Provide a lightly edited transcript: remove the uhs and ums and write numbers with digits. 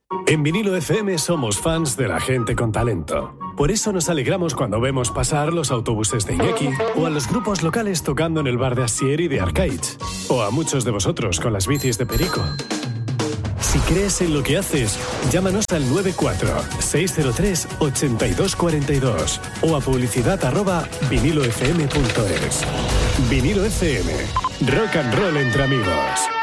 En Vinilo FM somos fans de la gente con talento. Por eso nos alegramos cuando vemos pasar los autobuses de Iñaki o a los grupos locales tocando en el bar de Asier y de Arcaiz. O a muchos de vosotros con las bicis de Perico. Si crees en lo que haces, llámanos al 94-603-8242 o a publicidad@vinilofm.es. Vinilo FM. Rock and roll entre amigos.